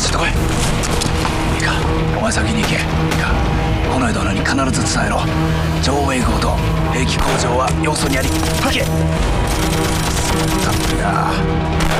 ちょっと来い。いいか、お前先に行け。いいか、近衛殿に必ず伝えろ。上映号と兵器工場は要素にあり、はけ。さてや。